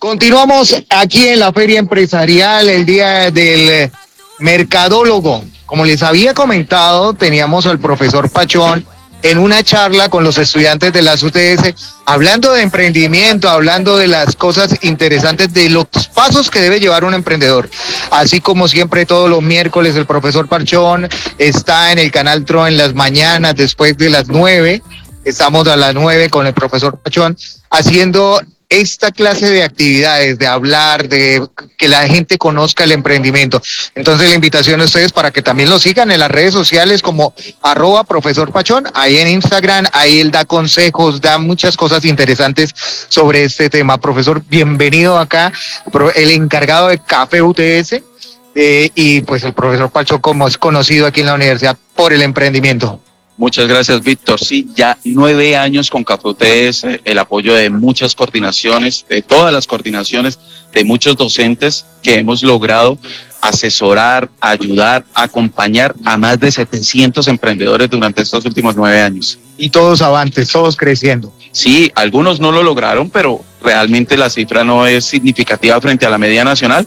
Continuamos aquí en la Feria Empresarial, el día del mercadólogo. Como les había comentado, teníamos al profesor Pachón en una charla con los estudiantes de las UTS, hablando de emprendimiento, hablando de las cosas interesantes, de los pasos que debe llevar un emprendedor. Así como siempre, todos los miércoles el profesor Pachón está en el canal TRO en las mañanas, después de las 9. Estamos a las 9 con el profesor Pachón haciendo esta clase de actividades, de hablar, de que la gente conozca el emprendimiento. Entonces la invitación a ustedes para que también lo sigan en las redes sociales como @profesor Pachón, ahí en Instagram, ahí él da consejos, da muchas cosas interesantes sobre este tema. Profesor, bienvenido acá, el encargado de Café UTS, y pues el profesor Pachón, como es conocido aquí en la universidad por el emprendimiento. Muchas gracias, Víctor. Sí, ya 9 años con Café UTS, el apoyo de muchas coordinaciones, de todas las coordinaciones, de muchos docentes que hemos logrado asesorar, ayudar, acompañar a más de 700 emprendedores durante estos últimos 9 años. Y todos avantes, todos creciendo. Sí, algunos no lo lograron, pero realmente la cifra no es significativa frente a la media nacional.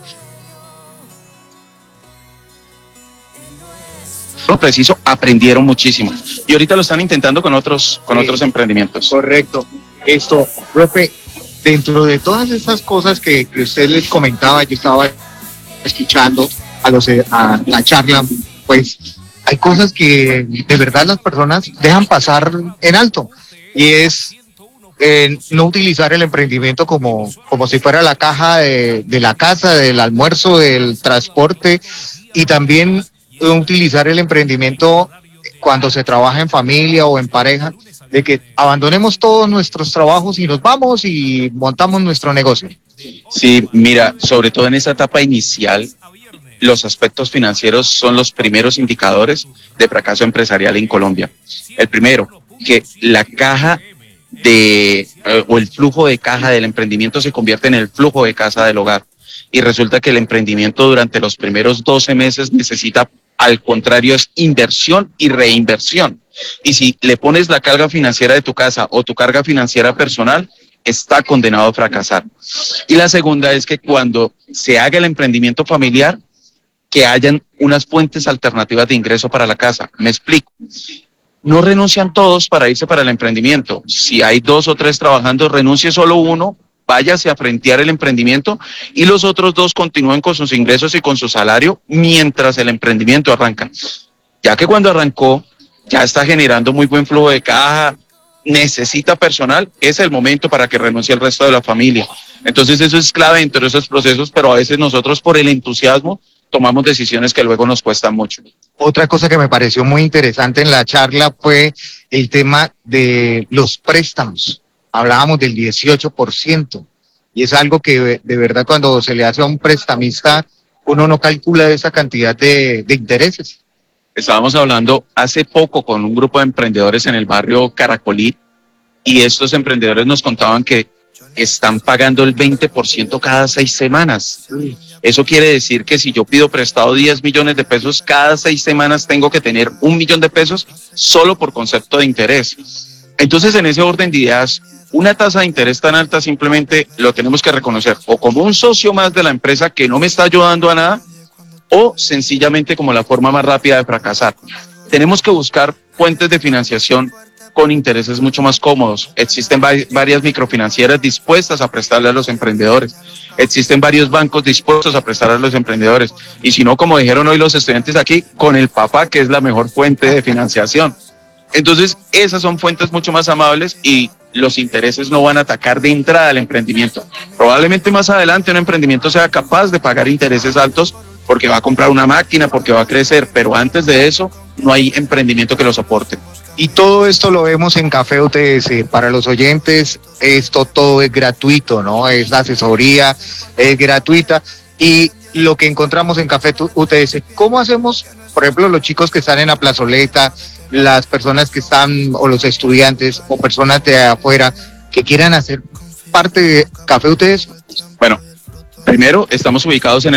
Lo preciso, aprendieron muchísimo y ahorita lo están intentando con otros emprendimientos. Correcto. Esto, profe, dentro de todas estas cosas que usted les comentaba, yo estaba escuchando a la charla, pues hay cosas que de verdad las personas dejan pasar en alto, y es no utilizar el emprendimiento como si fuera la caja de la casa, del almuerzo, del transporte, y también utilizar el emprendimiento cuando se trabaja en familia o en pareja, de que abandonemos todos nuestros trabajos y nos vamos y montamos nuestro negocio. Sí, mira, sobre todo en esa etapa inicial, los aspectos financieros son los primeros indicadores de fracaso empresarial en Colombia. El primero, que la caja o el flujo de caja del emprendimiento se convierte en el flujo de caja del hogar. Y resulta que el emprendimiento durante los primeros 12 meses necesita, al contrario, es inversión y reinversión. Y si le pones la carga financiera de tu casa o tu carga financiera personal, está condenado a fracasar. Y la segunda es que cuando se haga el emprendimiento familiar, que hayan unas fuentes alternativas de ingreso para la casa. Me explico. No renuncian todos para irse para el emprendimiento. Si hay 2 o 3 trabajando, renuncie solo uno, váyase a frentear el emprendimiento y los otros 2 continúen con sus ingresos y con su salario mientras el emprendimiento arranca. Ya que cuando arrancó ya está generando muy buen flujo de caja, necesita personal, es el momento para que renuncie el resto de la familia. Entonces eso es clave dentro de esos procesos, pero a veces nosotros por el entusiasmo tomamos decisiones que luego nos cuestan mucho. Otra cosa que me pareció muy interesante en la charla fue el tema de los préstamos. Hablábamos del 18%, y es algo que de verdad cuando se le hace a un prestamista, uno no calcula esa cantidad de intereses. Estábamos hablando hace poco con un grupo de emprendedores en el barrio Caracolí, y estos emprendedores nos contaban que están pagando el 20% cada 6 semanas. Eso quiere decir que si yo pido prestado 10 millones de pesos, cada 6 semanas tengo que tener 1 millón de pesos solo por concepto de interés. Entonces, en ese orden de ideas, una tasa de interés tan alta simplemente lo tenemos que reconocer o como un socio más de la empresa que no me está ayudando a nada, o sencillamente como la forma más rápida de fracasar. Tenemos que buscar fuentes de financiación con intereses mucho más cómodos. Existen varias microfinancieras dispuestas a prestarle a los emprendedores. Existen varios bancos dispuestos a prestar a los emprendedores. Y si no, como dijeron hoy los estudiantes aquí, con el papá, que es la mejor fuente de financiación. Entonces, esas son fuentes mucho más amables y los intereses no van a atacar de entrada al emprendimiento. Probablemente más adelante un emprendimiento sea capaz de pagar intereses altos porque va a comprar una máquina, porque va a crecer, pero antes de eso no hay emprendimiento que lo soporte. Y todo esto lo vemos en Café UTS. Para los oyentes, esto todo es gratuito, ¿no? Es la asesoría, es gratuita. Y lo que encontramos en Café UTS, ¿cómo hacemos, por ejemplo, los chicos que están en la plazoleta, las personas que están, o los estudiantes, o personas de afuera que quieran hacer parte de Café UTS? Bueno, primero estamos ubicados en